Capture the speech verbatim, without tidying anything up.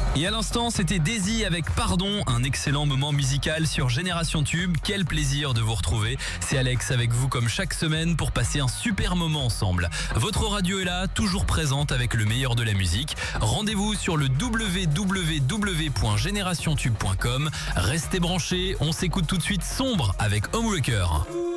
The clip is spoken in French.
Et à l'instant, c'était Daisy avec Pardon, un excellent moment musical sur Génération Tube. Quel plaisir de vous retrouver. C'est Alex avec vous comme chaque semaine pour passer un super moment ensemble. Votre radio est là, toujours présente avec le meilleur de la musique. Rendez-vous sur le w w w point génération tube point com. Restez branchés, on s'écoute tout de suite Sombre avec Homewrecker.